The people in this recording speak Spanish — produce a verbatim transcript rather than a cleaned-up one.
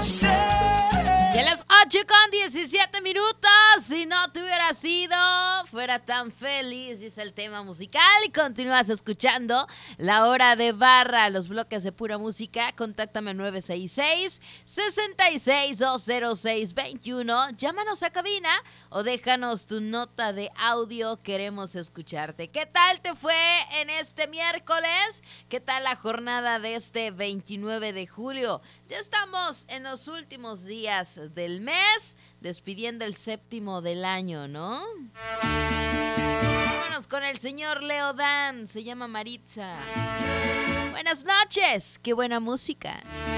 Y a las ocho con diecisiete minutos, si no te hubiera sido, fuera tan feliz, dice el tema musical. Y continúas escuchando La Hora de Barra, los bloques de pura música. Contáctame nueve seis seis, seis seis dos cero seis dos uno. Llámanos a cabina o déjanos tu nota de audio. Queremos escucharte. ¿Qué tal te fue en este miércoles? ¿Qué tal la jornada de este veintinueve de julio? Ya estamos en los últimos días del mes, despidiendo el séptimo del año, ¿no? Vámonos con el señor Leodán, se llama Maritza. Buenas noches, qué buena música.